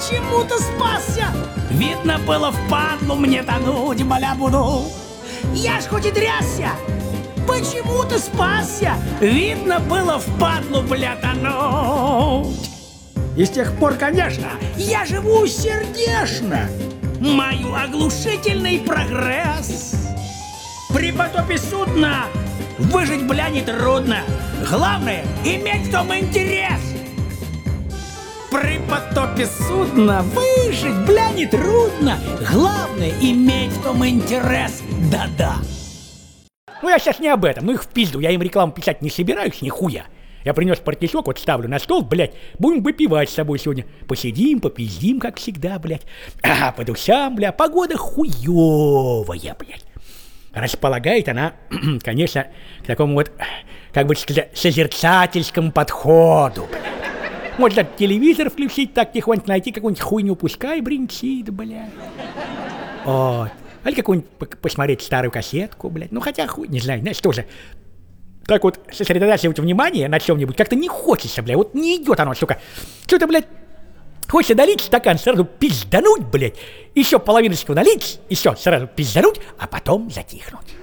почему-то спасся. Видно было впадлу мне тонуть, бля, буду. Я ж хоть и трясся, почему-то спасся. Видно было впадлу, бля, тонуть. И с тех пор, конечно, я живу сердечно. Мою оглушительный прогресс. При потопе судна выжить, бля, нетрудно. Главное, иметь в том интерес. При потопе судна выжить, бля, нетрудно. Главное, иметь в том интерес. Да-да. Ну, я сейчас не об этом. Ну, их в пизду. Я им рекламу писать не собираюсь, нихуя. Я принес партишок, вот ставлю на стол, блядь. Будем выпивать с собой сегодня. Посидим, попиздим, как всегда, блядь. Ага, по душам, бля. Погода хуёвая, блядь. Располагает она, конечно, к такому вот, как бы сказать, созерцательскому подходу, блядь. Можно телевизор включить, так тихонько найти какую-нибудь хуйню, пускай бринчит, блядь. Вот. Или какую-нибудь посмотреть старую кассетку, блядь. Ну, хотя хуй, не знаю, знаешь, тоже. Так вот, сосредотачивать внимание на чем-нибудь как-то не хочется, блядь. Вот не идет оно, сука. Что-то, блядь, хочется долить стакан, сразу пиздануть, блядь. Еще половиночку налить, еще сразу пиздануть, а потом затихнуть.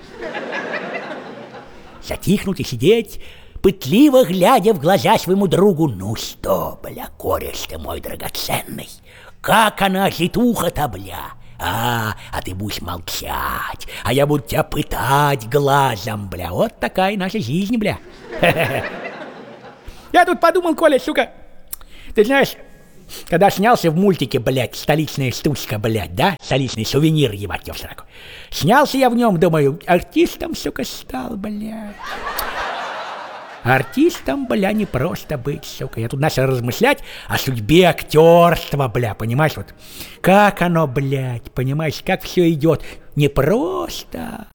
Затихнуть и сидеть, пытливо глядя в глаза своему другу. Ну что, бля, кореш ты мой драгоценный, как она житуха-то, бля. А ты будешь молчать, а я буду тебя пытать глазом, бля. Вот такая наша жизнь, бля. Я тут подумал, Коля, сука, ты знаешь, когда снялся в мультике, блядь, «Столичная стучка», блядь, да? Столичный сувенир, ебать, я в сраку. Снялся я в нем, думаю, артистом, сука, стал, блядь. Артистом, бля, не просто быть, сука. Я тут начал размышлять о судьбе актерства, бля, понимаешь, вот. Как оно, блядь, понимаешь, как все идет. Не просто.